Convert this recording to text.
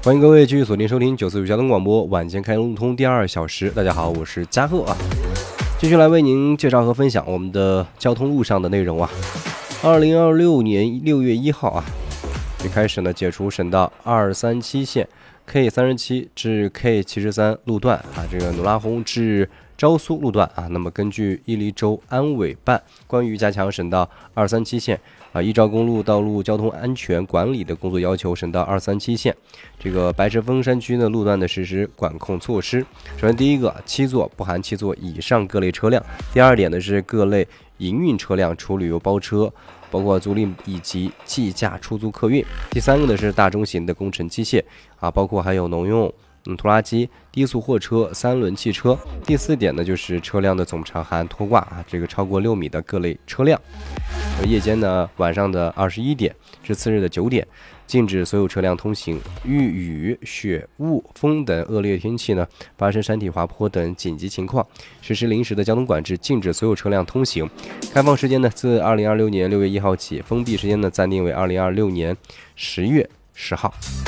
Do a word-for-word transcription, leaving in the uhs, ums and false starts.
欢迎各位继续锁定收听九四五交通广播晚间开路通第二小时。大家好，我是嘉贺啊，继续来为您介绍和分享我们的交通路上的内容啊。二零二六年六月一号啊，就开始呢解除省道二三七线 K 三十七至 K 七十三路段啊，这个努拉红至昭苏路段啊。那么根据伊犁州安委办关于加强省道二三七线啊，依照公路道路交通安全管理的工作要求，省道二三七线这个白石峰山区的路段的实施管控措施。首先，第一个，七座不含七座以上各类车辆；第二点呢是各类营运车辆，除旅游包车，包括租赁以及计价出租客运；第三个呢是大中型的工程机械啊，包括还有农用嗯拖拉机、低速货车、三轮汽车。第四点呢就是车辆的总长含拖挂啊，这个超过六米的各类车辆。夜间呢，晚上的二十一点至次日的九点，禁止所有车辆通行。遇雨、雪、雾、风等恶劣天气呢，发生山体滑坡等紧急情况，实施临时的交通管制，禁止所有车辆通行。开放时间呢，自二零二六年六月一号起，封闭时间呢暂定为二零二六年十月十号。